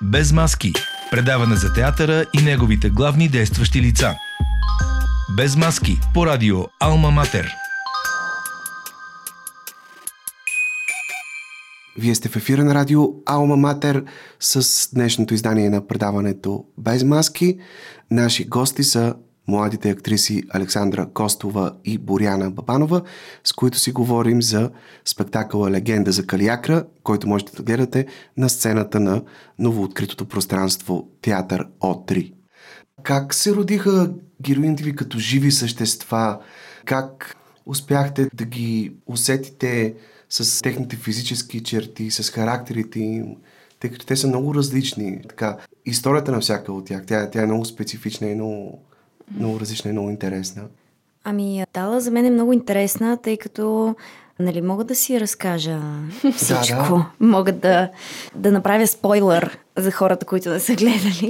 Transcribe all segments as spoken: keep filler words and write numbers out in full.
Без маски. Предаване за театъра и неговите главни действащи лица. Без маски. По радио Алма Матер. Вие сте в ефира на радио Алма Матер с днешното издание на предаването Без маски. Наши гости са младите актриси Александра Костова и Боряна Бабанова, с които си говорим за спектакъла Легенда за Калиакра, който можете да гледате на сцената на новооткритото пространство Театър О3. Как се родиха героините ви като живи същества? Как успяхте да ги усетите с техните физически черти, с характерите им, тъй като те са много различни. Така, историята на всяка от тях, тя, тя е много специфична и много, много различна и много интересна. Ами, Тала за мен е много интересна, тъй като нали, мога да си разкажа всичко. Да, да. Мога да, да направя спойлер за хората, които не са гледали.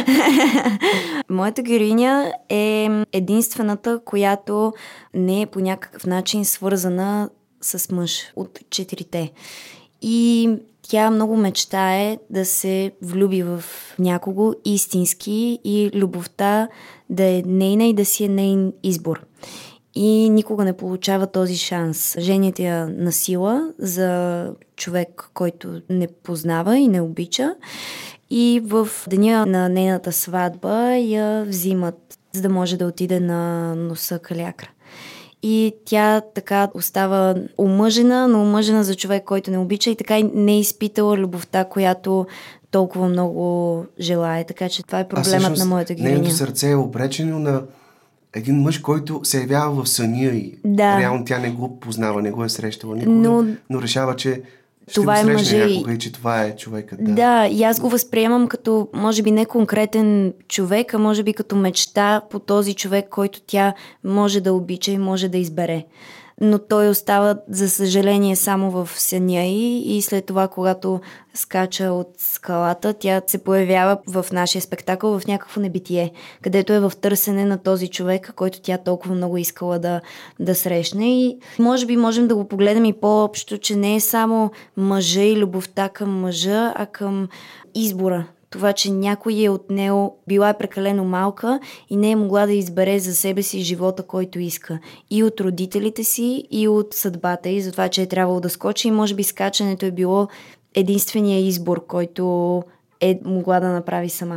Моята героиня е единствената, която не е по някакъв начин свързана с мъж от четирите. И тя много мечтае да се влюби в някого истински и любовта да е нейна и да си е нейн избор. И никога не получава този шанс. Женят я на сила за човек, който не познава и не обича. И в деня на нейната сватба я взимат, за да може да отиде на носа Калиакра. И тя така остава омъжена, но омъжена за човек, който не обича и така и не е изпитала любовта, която толкова много желае. Така че това е проблемът на моята героиня. Нейното сърце е обречено на един мъж, който се явява в съня и да. Реално тя не го познава, не го е срещала никога, но, но решава, че ще това го е срещне мъже някога и че това е човекът. Да. да, и аз го възприемам като, може би не конкретен човек, а може би като мечта по този човек, който тя може да обича и може да избере. Но той остава, за съжаление, само в съня и, и след това, когато скача от скалата, тя се появява в нашия спектакъл в някакво небитие, където е в търсене на този човек, който тя толкова много искала да, да срещне. И може би можем да го погледнем и по-общо, че не е само мъжа и любовта към мъжа, а към избора. Това, че някой е от него, била е прекалено малка и не е могла да избере за себе си живота, който иска. И от родителите си, и от съдбата, и за това, че е трябвало да скочи. И може би скачането е било единствения избор, който е могла да направи сама.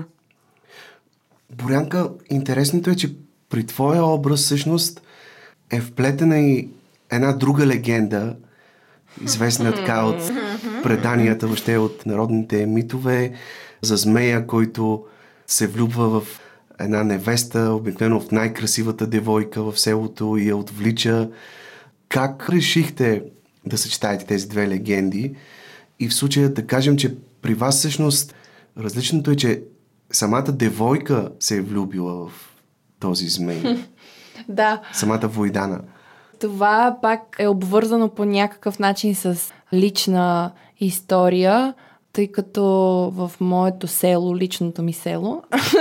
Борянка, интересното е, че при твоя образ всъщност е вплетена и една друга легенда, известна така от преданията, въобще от народните митове, за змея, който се влюбва в една невеста, обикновено в най-красивата девойка в селото и я отвлича. Как решихте да съчетаете тези две легенди? И в случая да кажем, че при вас всъщност различното е, че самата девойка се е влюбила в този змей. Да. Самата Войдана. Това пак е обвързано по някакъв начин с лична история, тъй като в моето село, личното ми село,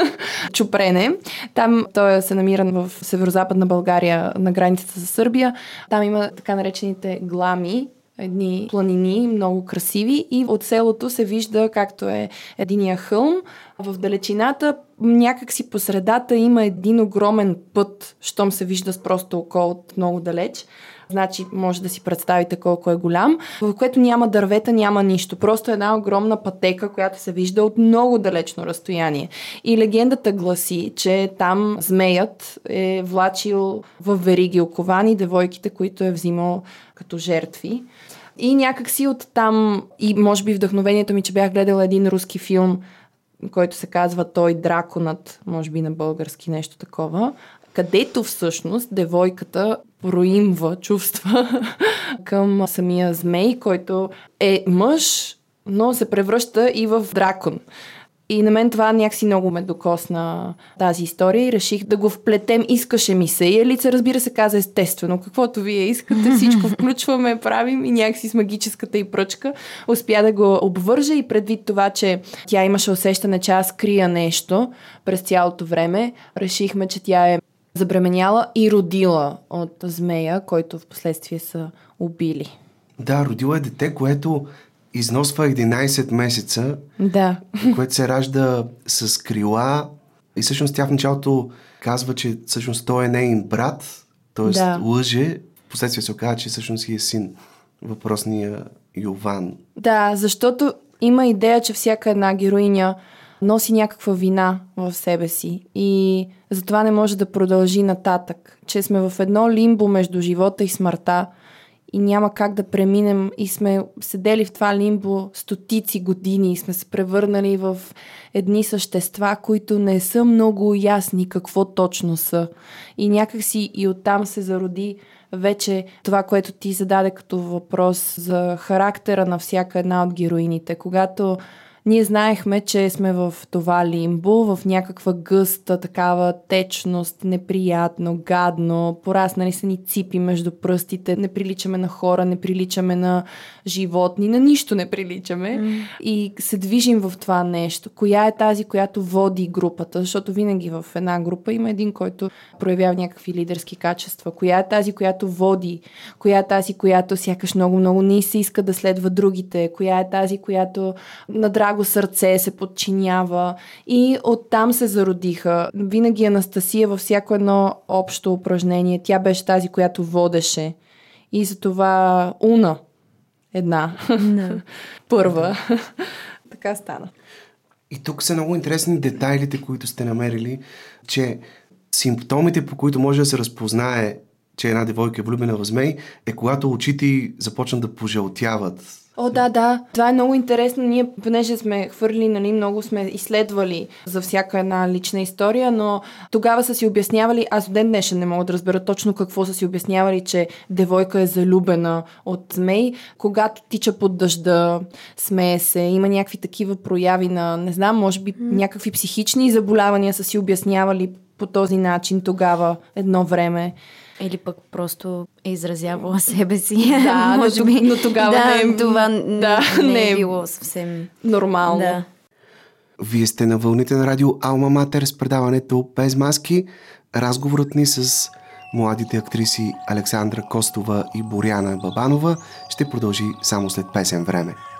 Чупрене, там той се намира в северо-западна България на границата с Сърбия. Там има така наречените глами, едни планини, много красиви и от селото се вижда както е единия хълм. В далечината, някак си по средата има един огромен път, щом се вижда с просто око от много далеч. Значи може да си представите колко е голям, в което няма дървета, няма нищо. Просто една огромна пътека, която се вижда от много далечно разстояние. И легендата гласи, че там змеят е влачил в вериги оковани девойките, които е взимал като жертви. И някак си оттам, и може би вдъхновението ми, че бях гледала един руски филм, който се казва Той драконът, може би на български нещо такова, където всъщност девойката проимва чувства към самия змей, който е мъж, но се превръща и в дракон. И на мен това някакси много ме докосна тази история и реших да го вплетем. Искаше ми се. И Елица, разбира се, каза естествено. Каквото вие искате, всичко включваме, правим и някакси с магическата и пръчка успя да го обвържа и предвид това, че тя имаше усещане, че аз крия нещо през цялото време, решихме, че тя е забременяла и родила от змея, който в последствие са убили. Да, родила е дете, което износва единайсет месеца, Да. което се ражда с крила и всъщност тя в началото казва, че всъщност той е нейн брат, т.е. Да. лъже, впоследствие се оказа, че всъщност и е син, въпросния Йован. Да, защото има идея, че всяка една героиня носи някаква вина в себе си и затова не може да продължи нататък. Че сме в едно лимбо между живота и смъртта и няма как да преминем и сме седели в това лимбо стотици години и сме се превърнали в едни същества, които не са много ясни какво точно са. И някакси и оттам се зароди вече това, което ти зададе като въпрос за характера на всяка една от героините. Когато ние знаехме, че сме в това лимбо, в някаква гъста такава течност, неприятно, гадно, пораснали са ни ципи между пръстите, не приличаме на хора, не приличаме на животни, на нищо не приличаме mm. и се движим в това нещо. Коя е тази, която води групата? Защото винаги в една група има един, който проявява някакви лидерски качества. Коя е тази, която води? Коя е тази, която сякаш много-много не се иска да следва другите? Коя е тази, която на драго сърце се подчинява? И оттам се зародиха. Винаги Анастасия във всяко едно общо упражнение, тя беше тази, която водеше. И затова Уна една. No. Първа. Така стана. И тук са много интересни детайлите, които сте намерили, че симптомите, по които може да се разпознае, че една девойка е влюбена в змей, е когато очите й започнат да пожълтяват. О, да, да. Това е много интересно. Ние, понеже сме хвърли, нали, много сме изследвали за всяка една лична история, но тогава са си обяснявали, аз до ден днешен не мога да разбера точно какво са си обяснявали, че девойка е залюбена от змей, когато тича под дъжда, смее се, има някакви такива прояви на, не знам, може би някакви психични заболявания са си обяснявали по този начин тогава едно време. Или пък просто е изразявала себе си. Да, може но, би, но тогава да, не, това да, не, не е било съвсем нормално. Да. Вие сте на вълните на радио Алма Матер с предаването Без маски. Разговорът ни с младите актриси Александра Костова и Боряна Бабанова ще продължи само след песен време.